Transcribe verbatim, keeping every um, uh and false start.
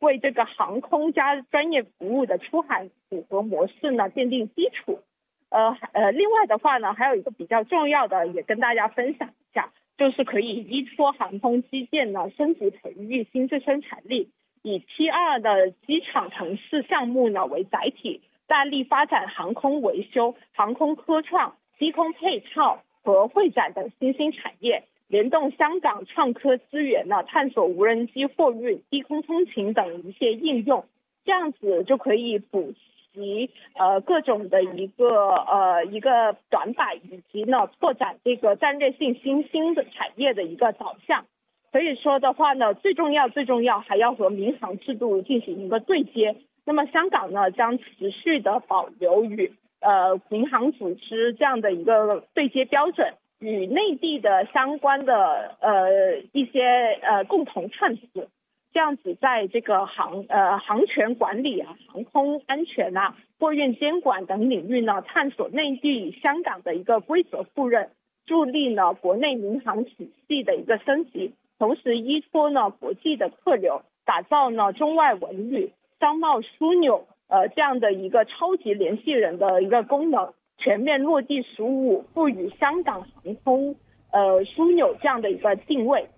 为这个航空加专业服务的出海符合模式呢奠定基础。呃呃，另外的话呢，还有一个比较重要的，也跟大家分享一下，就是可以依托航空基建呢升级培育新质生产力，以 T 二 的机场城市项目呢为载体，大力发展航空维修、航空科创、低空配套和会展等新兴产业，联动香港创科资源呢，探索无人机货运、低空通勤等一些应用，这样子就可以补及呃各种的一个呃一个短板，以及呢拓展这个战略性新兴的产业的一个导向。所以说的话呢，最重要最重要还要和民航制度进行一个对接。那么香港呢将持续的保留与呃民航组织这样的一个对接标准，与内地的相关的呃一些呃共同探索，这样子在这个航呃航权管理啊、航空安全啊、货运监管等领域呢，探索内地与香港的一个规则互认，助力呢国内民航体系的一个升级，同时依托呢国际的客流，打造呢中外文旅、商贸枢纽呃这样的一个超级联系人的一个功能，全面落地十五，赋予香港航空呃枢纽这样的一个定位。